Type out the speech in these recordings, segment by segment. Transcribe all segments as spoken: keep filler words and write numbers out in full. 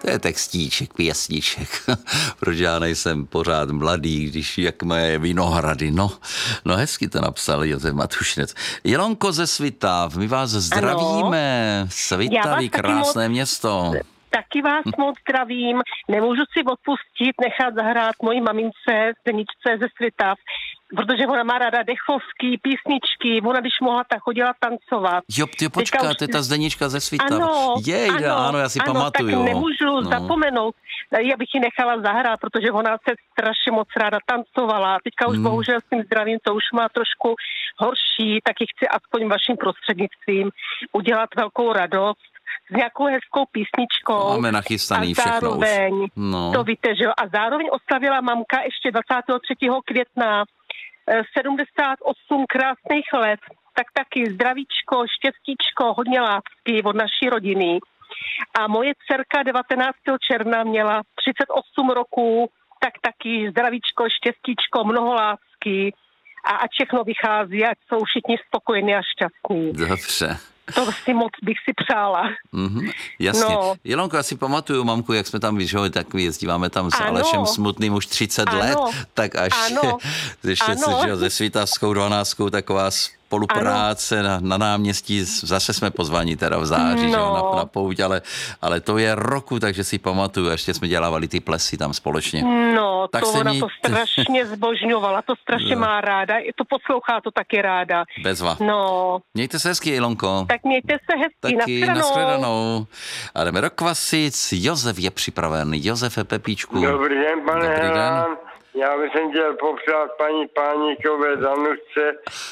To je textíček, pěsníček. Proč já nejsem pořád mladý, když jak moje vinohrady. No, no hezky to napsal Josef Matušinec. Jelonko ze Svitav, my vás zdravíme. Svitavy, krásné moc... město. Taky vás moc zdravím. Nemůžu si odpustit nechat zahrát mojí mamince Zdeničce ze Svitav, protože ona má ráda dechovský, písničky, ona když mohla, tak chodila tancovat. Jo, ty počká, už... to je ta Zdenička ze Svitav. Ano, Jej, ano, ano, já si ano, pamatuju. Tak nemůžu no. zapomenout, já bych ji nechala zahrát, protože ona se strašně moc ráda tancovala. Teďka už hmm. bohužel s tím zdravím, to už má trošku horší, tak ji chci aspoň vaším prostřednictvím udělat velkou radost s nějakou hezkou písničkou. Máme nachystaný a zároveň, všechno už. No. To víte, že jo, a zároveň oslavila mamka ještě dvacátého třetího května sedmdesát osm krásných let, tak taky zdravíčko, štěstíčko, hodně lásky od naší rodiny. A moje dcerka devatenáctého června měla třicet osm roků, tak taky zdravíčko, štěstíčko, mnoho lásky a ať všechno vychází, ať jsou všichni spokojení a šťastní. Dobře. To si moc bych si přála. Mm-hmm, jasně. No. Jelonko, já si pamatuju, mamku, jak jsme tam vyšli, tak jezdíváme tam s ano. Alešem Smutným už třicet ano. let, tak až ano. ještě ano. se Svitavskou dvanáctkou taková spolupráce na, na náměstí, zase jsme pozváni teda v září, no. že, na, na pouť, ale, ale to je roku, takže si pamatuju, ještě jsme dělávali ty plesy tam společně. No, tak to ona mě... to strašně zbožňovala, to strašně no. má ráda, i to poslouchá to taky ráda. Bezva. No. Mějte se hezky, Ilonko. Tak mějte se hezky, taky nashledanou. A jdeme do Kvasic, Josef je připraven. Josefe Pepíčku. Dobrý den, pane Dobrý Helán. den. Já bych chtěl popřát paní Páníkové Danušce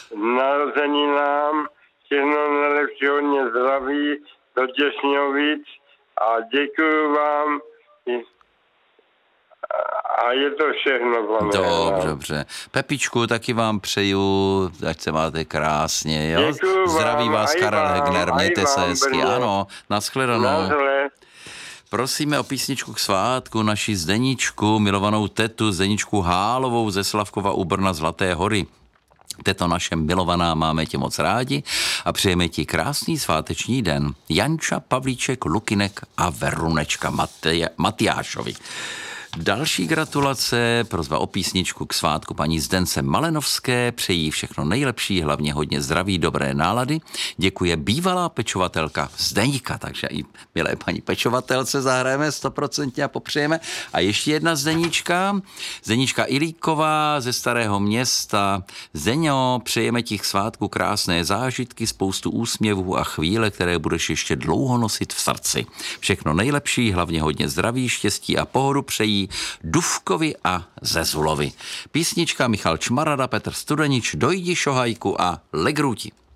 narozeninám, všechno nejlepší, hodně zdraví, do Těšňovic a děkuju vám a je to všechno, pane Dobře, dobře. Pepičku, taky vám přeju, ať se máte krásně, jo? Děkuju Zdraví vám, vás Karel vám, Hegner, mějte se vám, hezky, Brně. ano, nashledanou. Nazdle. Prosíme o písničku k svátku naši Zdeničku, milovanou tetu Zdeničku Hálovou ze Slavkova u Brna Zlaté hory. Teto naše milovaná, máme tě moc rádi a přejeme ti krásný sváteční den. Janča, Pavlíček, Lukinek a Verunečka Matej- Matyášovi. Další gratulace, prosba o písničku k svátku paní Zdence Malenovské, přejí všechno nejlepší, hlavně hodně zdraví, dobré nálady. Děkuje bývalá pečovatelka Zdeňka, takže i milé paní pečovatelce zahrajeme stoprocentně a popřejeme. A ještě jedna Zdeníčka, Zdeníčka Ilíková ze Starého Města. Zdeňo, přejeme ti k svátku krásné zážitky, spoustu úsměvů a chvíle, které budeš ještě dlouho nosit v srdci. Všechno nejlepší, hlavně hodně zdraví, štěstí a pohodu přejí Dufkovi a Zezulovi. Písnička Michal Čmarada, Petr Studenič, Dojdi šohajku a Legruti.